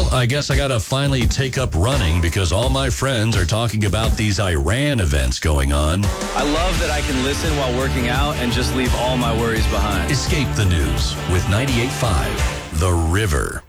Well, I guess I got to finally take up running because all my friends are talking about these Iran events going on. I love that I can listen while working out and just leave all my worries behind. Escape the news with 98.5 The River.